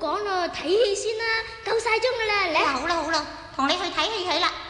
講咯，睇戲先啦，夠晒鐘噶啦，嚟。 好啦，同你去睇戲啦。